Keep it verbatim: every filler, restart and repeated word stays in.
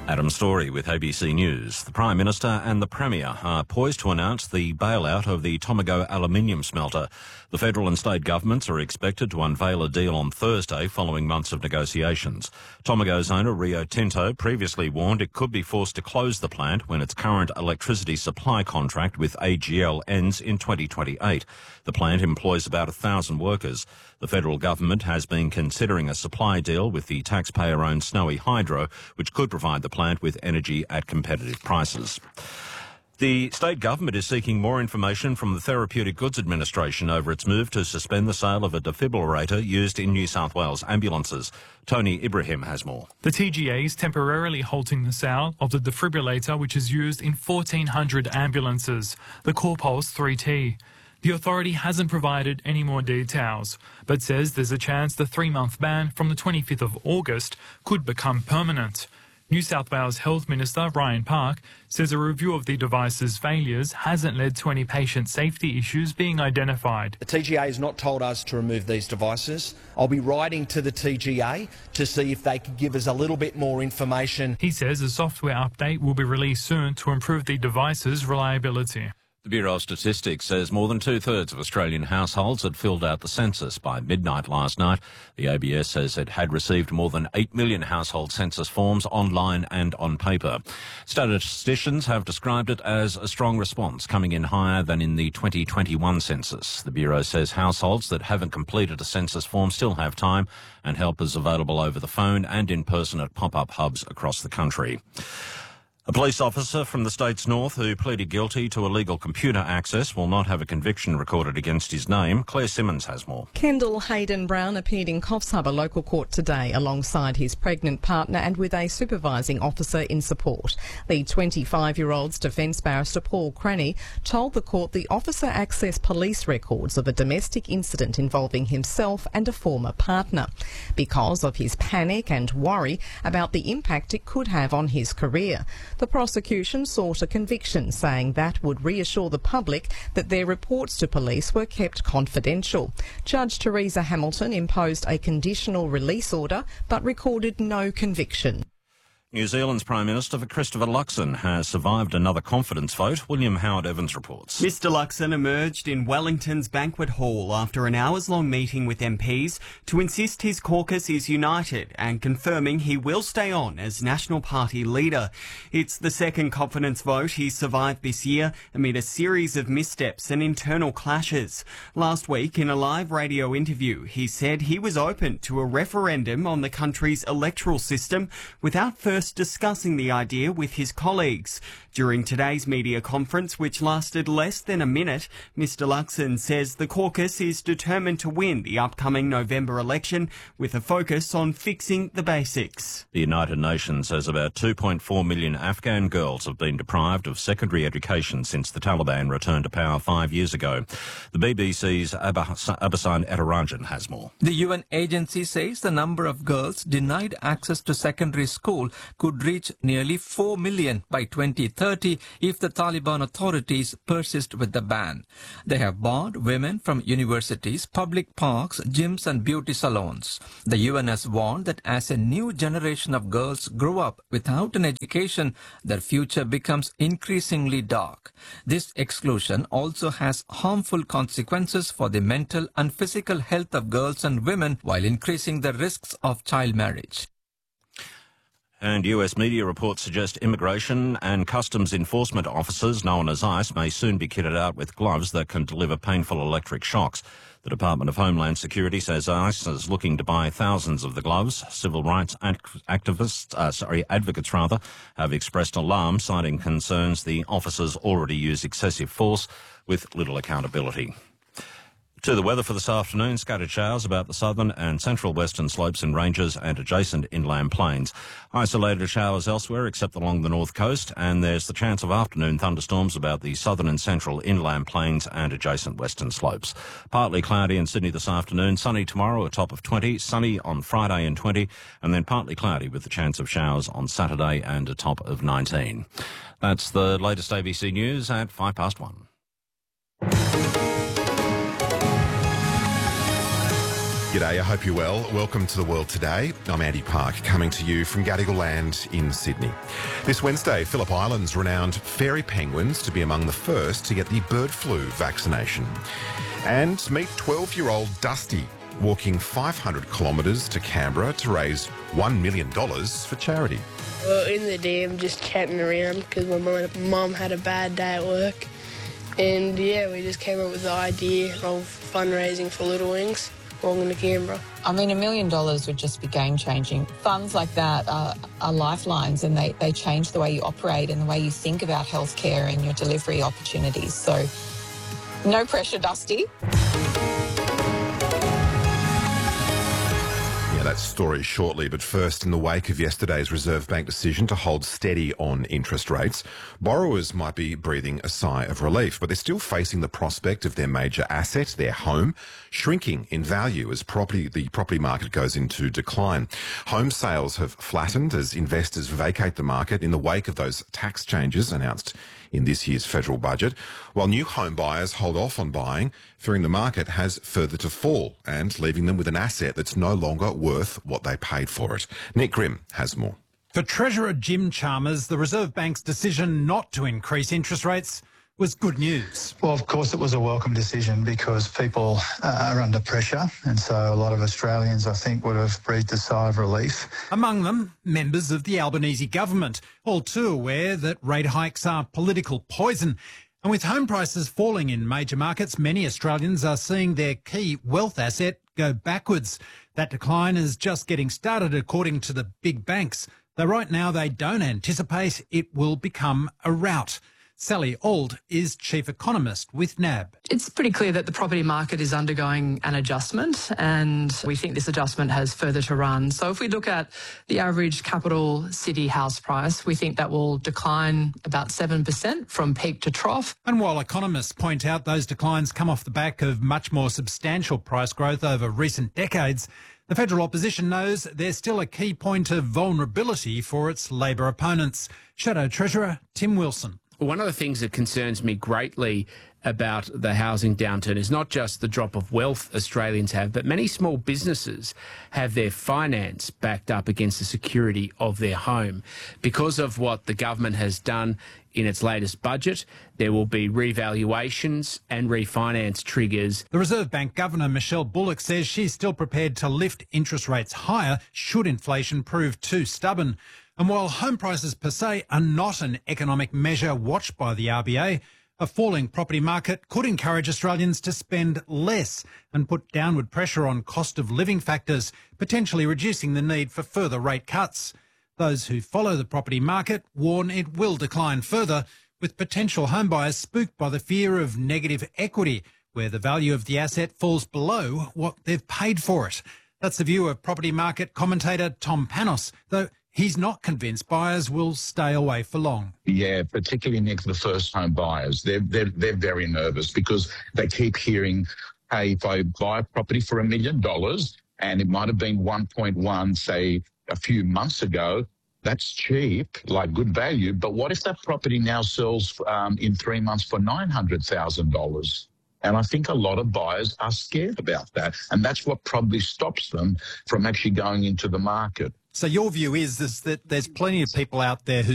Adam Story with A B C News. The Prime Minister and the Premier are poised to announce the bailout of the Tomago aluminium smelter. The federal and state governments are expected to unveil a deal on Thursday following months of negotiations. Tomago's owner, Rio Tinto, previously warned it could be forced to close the plant when its current electricity supply contract with A G L ends in twenty twenty-eight. The plant employs about a thousand workers. The federal government has been considering a supply deal with the taxpayer-owned Snowy Hydro, which could provide the plant with energy at competitive prices. The state government is seeking more information from the Therapeutic Goods Administration over its move to suspend the sale of a defibrillator used in New South Wales ambulances. Tony Ibrahim has more. The T G A is temporarily halting the sale of the defibrillator, which is used in fourteen hundred ambulances, the CorePulse three T. The authority hasn't provided any more details, but says there's a chance the three-month ban from the twenty-fifth of August could become permanent. New South Wales Health Minister Ryan Park says a review of the device's failures hasn't led to any patient safety issues being identified. The T G A has not told us to remove these devices. I'll be writing to the T G A to see if they could give us a little bit more information. He says a software update will be released soon to improve the device's reliability. The Bureau of Statistics says more than two-thirds of Australian households had filled out the census by midnight last night. The A B S says it had received more than eight million household census forms online and on paper. Statisticians have described it as a strong response, coming in higher than in the twenty twenty-one census. The Bureau says households that haven't completed a census form still have time, and help is available over the phone and in person at pop-up hubs across the country. A police officer from the state's north who pleaded guilty to illegal computer access will not have a conviction recorded against his name. Claire Simmons has more. Kendall Hayden Brown appeared in Coffs Harbour local court today alongside his pregnant partner and with a supervising officer in support. The twenty-five-year-old's defence barrister Paul Cranny told the court the officer accessed police records of a domestic incident involving himself and a former partner because of his panic and worry about the impact it could have on his career. The prosecution sought a conviction, saying that would reassure the public that their reports to police were kept confidential. Judge Teresa Hamilton imposed a conditional release order but recorded no conviction. New Zealand's Prime Minister Christopher Luxon has survived another confidence vote. William Howard Evans reports. Mister Luxon emerged in Wellington's banquet hall after an hours-long meeting with M Ps to insist his caucus is united and confirming he will stay on as National Party leader. It's the second confidence vote he's survived this year amid a series of missteps and internal clashes. Last week, in a live radio interview, he said he was open to a referendum on the country's electoral system without first discussing the idea with his colleagues. During today's media conference, which lasted less than a minute, Mister Luxon says the caucus is determined to win the upcoming November election with a focus on fixing the basics. The United Nations says about two point four million Afghan girls have been deprived of secondary education since the Taliban returned to power five years ago. The B B C's Abasan Etarajan has more. The U N agency says the number of girls denied access to secondary school could reach nearly four million by twenty thirty if the Taliban authorities persist with the ban. They have barred women from universities, public parks, gyms and beauty salons. The U N has warned that as a new generation of girls grow up without an education, their future becomes increasingly dark. This exclusion also has harmful consequences for the mental and physical health of girls and women while increasing the risks of child marriage. And U S media reports suggest immigration and customs enforcement officers, known as ICE, may soon be kitted out with gloves that can deliver painful electric shocks. The Department of Homeland Security says ICE is looking to buy thousands of the gloves. Civil rights activists, uh, sorry, advocates rather, have expressed alarm, citing concerns the officers already use excessive force with little accountability. To the weather for this afternoon, scattered showers about the southern and central western slopes and ranges and adjacent inland plains. Isolated showers elsewhere except along the north coast, and there's the chance of afternoon thunderstorms about the southern and central inland plains and adjacent western slopes. Partly cloudy in Sydney this afternoon, sunny tomorrow, a top of twenty, sunny on Friday and twenty, and then partly cloudy with the chance of showers on Saturday and a top of nineteen. That's the latest A B C News at five past one. G'day, I hope you're well. Welcome to The World Today. I'm Andy Park, coming to you from Gadigal Land in Sydney. This Wednesday, Phillip Island's renowned fairy penguins to be among the first to get the bird flu vaccination. And meet twelve-year-old Dusty, walking five hundred kilometres to Canberra to raise one million dollars for charity. Well, in the day, I'm just chatting around because my mum had a bad day at work. And yeah, we just came up with the idea of fundraising for Little Wings. Walking to Canberra. I mean, a million dollars would just be game-changing. Funds like that are, are lifelines, and they, they change the way you operate and the way you think about healthcare and your delivery opportunities. So, no pressure, Dusty. That story shortly, but first, in the wake of yesterday's Reserve Bank decision to hold steady on interest rates, borrowers might be breathing a sigh of relief, but they're still facing the prospect of their major asset, their home, shrinking in value as property the property market goes into decline. Home sales have flattened as investors vacate the market in the wake of those tax changes announced in this year's federal budget, while new home buyers hold off on buying, fearing the market has further to fall and leaving them with an asset that's no longer worth what they paid for it. Nick Grimm has more. For Treasurer Jim Chalmers, the Reserve Bank's decision not to increase interest rates was good news. Well, of course, it was a welcome decision because people uh, are under pressure, and so a lot of Australians, I think, would have breathed a sigh of relief. Among them, members of the Albanese government, all too aware that rate hikes are political poison. And with home prices falling in major markets, many Australians are seeing their key wealth asset go backwards. That decline is just getting started, according to the big banks, though right now they don't anticipate it will become a rout. Sally Auld is Chief Economist with N A B. It's pretty clear that the property market is undergoing an adjustment, and we think this adjustment has further to run. So if we look at the average capital city house price, we think that will decline about seven percent from peak to trough. And while economists point out those declines come off the back of much more substantial price growth over recent decades, the federal opposition knows there's still a key point of vulnerability for its Labor opponents. Shadow Treasurer Tim Wilson. One of the things that concerns me greatly about the housing downturn is not just the drop of wealth Australians have, but many small businesses have their finance backed up against the security of their home. Because of what the government has done in its latest budget, there will be revaluations and refinance triggers. The Reserve Bank Governor Michelle Bullock says she's still prepared to lift interest rates higher should inflation prove too stubborn. And while home prices per se are not an economic measure watched by the R B A, a falling property market could encourage Australians to spend less and put downward pressure on cost of living factors, potentially reducing the need for further rate cuts. Those who follow the property market warn it will decline further, with potential homebuyers spooked by the fear of negative equity, where the value of the asset falls below what they've paid for it. That's the view of property market commentator Tom Panos, though he's not convinced buyers will stay away for long. Yeah, particularly, Nick, the first-home buyers. They're, they're, they're very nervous because they keep hearing, hey, if I buy a property for a million dollars and it might have been one point one, say, a few months ago, that's cheap, like good value. But what if that property now sells um, in three months for nine hundred thousand dollars? And I think a lot of buyers are scared about that. And that's what probably stops them from actually going into the market. So your view is, is that there's plenty of people out there who